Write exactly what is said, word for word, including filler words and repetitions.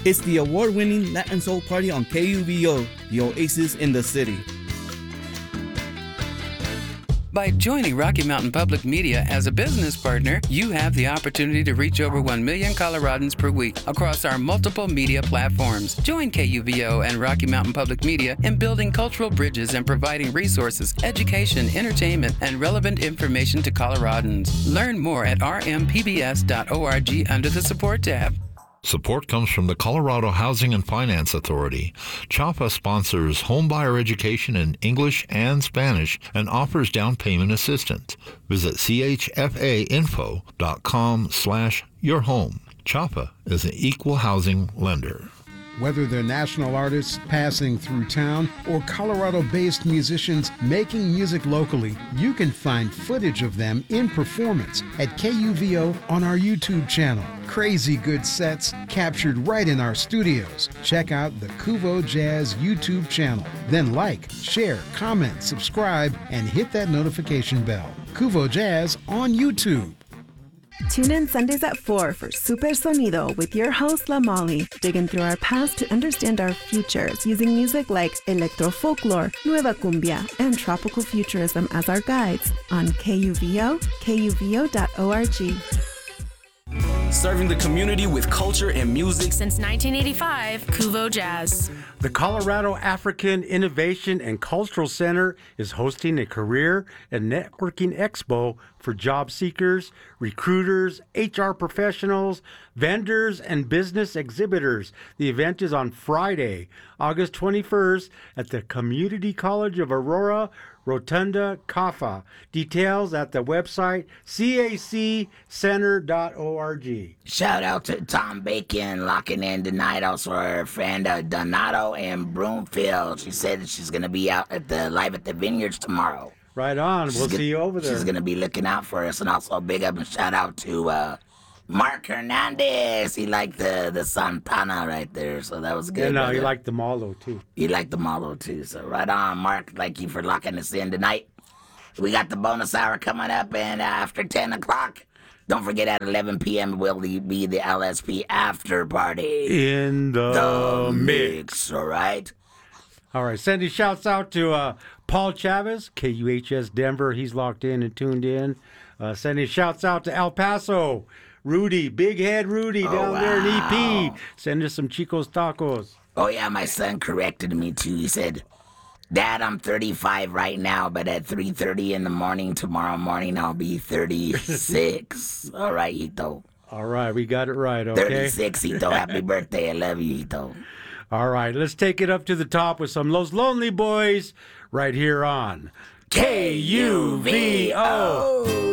It's the award-winning Latin Soul Party on K U V O, the oasis in the city. By joining Rocky Mountain Public Media as a business partner, you have the opportunity to reach over one million Coloradans per week across our multiple media platforms. Join K U V O and Rocky Mountain Public Media in building cultural bridges and providing resources, education, entertainment, and relevant information to Coloradans. Learn more at r m p b s dot org under the Support tab. Support comes from the Colorado Housing and Finance Authority. CHAPA sponsors homebuyer education in English and Spanish and offers down payment assistance. Visit c h f a info dot com slash your home. CHAPA is an equal housing lender. Whether they're national artists passing through town or Colorado-based musicians making music locally, you can find footage of them in performance at K U V O on our YouTube channel. Crazy good sets captured right in our studios. Check out the Kuvo Jazz YouTube channel. Then like, share, comment, subscribe, and hit that notification bell. Kuvo Jazz on YouTube. Tune in Sundays at four for Super Sonido with your host, La Molly, digging through our past to understand our futures using music like electro folklore, nueva cumbia, and tropical futurism as our guides on K U V O, K U V O dot org. Serving the community with culture and music since nineteen eighty-five, Kuvo Jazz. The Colorado African Innovation and Cultural Center is hosting a career and networking expo for job seekers, recruiters, H R professionals, vendors, and business exhibitors. The event is on Friday, August twenty-first at the Community College of Aurora, Rotunda, C A F A. Details at the website c a c center dot org. Shout out to Tom Bacon locking in tonight. Also her friend uh, Donato in Broomfield. She said that she's going to be out at the live at the Vineyards tomorrow. Right on. She's we'll gonna, see you over there. She's going to be looking out for us. And also a big up and shout out to uh, Mark Hernandez. He liked the, the Santana right there, so that was good. Yeah, no, brother. he liked the Malo too. He liked the Malo too, so right on, Mark. Thank you for locking us in tonight. We got the bonus hour coming up, and uh, after ten o'clock, don't forget at eleven p.m. will be the L S P after party. In the, the mix. mix, all right? All right, Sandy shouts out to uh, Paul Chavez, K U H S Denver. He's locked in and tuned in. Uh, Sandy shouts out to El Paso, Rudy, Big Head Rudy oh, down wow. there in E P. Send us some Chico's Tacos. Oh, yeah, my son corrected me, too. He said, Dad, I'm thirty-five right now, but at three thirty in the morning tomorrow morning, I'll be thirty-six. All right, Ito. All right, we got it right, okay? thirty-six, Ito. Happy birthday. I love you, Ito. All right, let's take it up to the top with some Los Lonely Boys right here on K U V O.